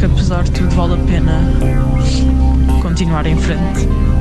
que apesar de tudo vale a pena continuar em frente.